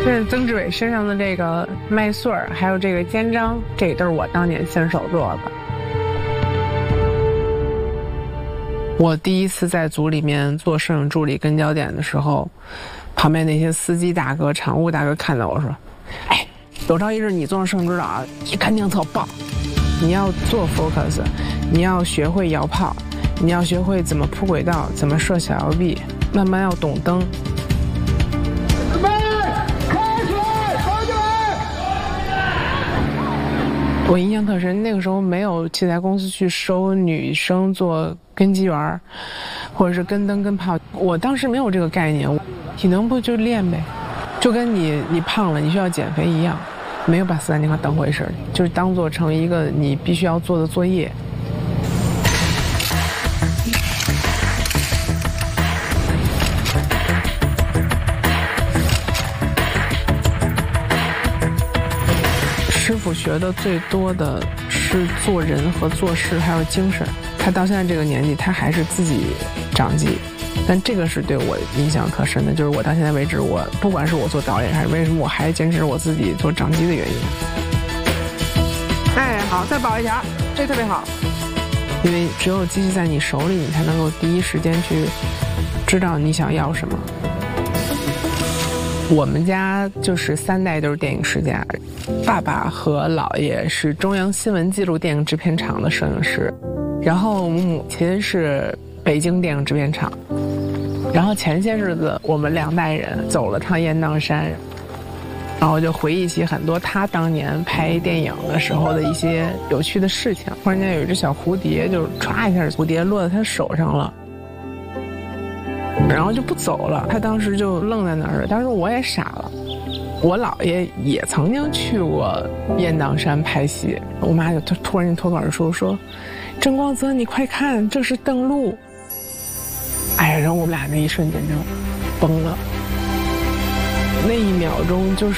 这曾志伟身上的这个麦穗儿，还有这个肩章，这都是我当年亲手做的。我第一次在组里面做摄影助理跟焦点的时候，旁边那些司机大哥、常务大哥看到我说：“哎，有朝一日你做上摄影指导，你肯定特棒。你要做 focus， 你要学会摇炮，你要学会怎么铺轨道，怎么设小摇臂，慢慢要懂灯。”我印象特深，那个时候没有器材公司去收女生做跟机员，或者是跟灯跟炮。我当时没有这个概念，体能不就练呗，就跟你胖了你需要减肥一样，没有把斯坦尼克当回事，就是当做成一个你必须要做的作业。师傅学的最多的是做人和做事，还有精神。他到现在这个年纪，他还是自己长记，但这个是对我印象特深的，就是我到现在为止，我不管是我做导演还是为什么我还坚持我自己做掌机的原因。哎，好，再保一条，这特别好。因为只有机器在你手里，你才能够第一时间去知道你想要什么。我们家就是3代都是电影世家，爸爸和姥爷是中央新闻纪录电影制片厂的摄影师，然后母亲是北京电影制片厂，然后前些日子我们2代人走了趟雁荡山，然后就回忆起很多他当年拍电影的时候的一些有趣的事情。忽然间有一只小蝴蝶，就唰一下蝴蝶落在他手上了，然后就不走了，他当时就愣在那儿。当时我也傻了，我姥爷也曾经去过雁荡山拍戏，我妈就突然间脱口而出说：“郑光泽，你快看，这是邓路。”哎呀，然后我们俩那一瞬间就崩了，那一秒钟就是